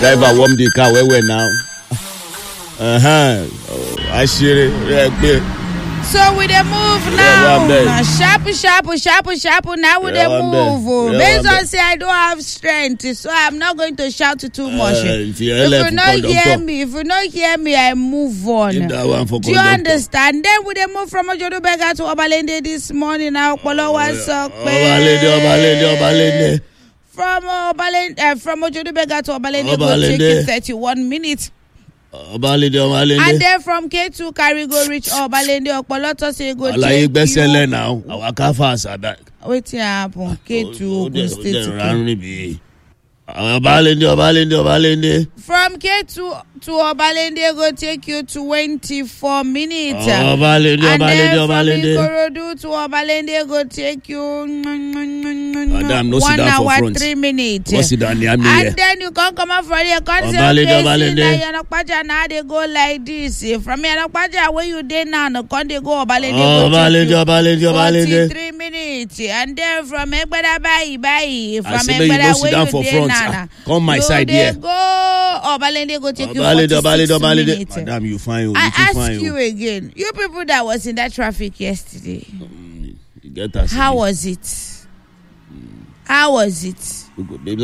Driver warm the car where now. I share it. So we dey move now. Sharp. Now we dey move. Based on say I don't have strength, so I'm not going to shout too much. If you not hear me, I move on. Do you understand? Then we dey move from Ojodubega to Obalende this morning. Now Okpolo was Obalende. From Ojodubega to Obalende go take you 31 minutes. Obalende. And then from K2 carry go reach Obalende Okpoloto say go take you. Now. Our car fast abeg. Wetin happen? K2 Ogun State. Obalende. From K2 to Obalende go take you 24 minutes. Obalende. From Ikorodu to Obalende go take you 1 hour 3 minutes. And then you can come out for the concert. Yanokpaja now they go like this. From Yanokpaja where you dey now, no can they go Obalende 43 minutes. And then from Egbeda Bayi. From Egbeda where you dey now. Come my side here. Go Obalende go take you 46 minutes. Madam, you fine. I ask you again. You people that was in that traffic yesterday. How was it?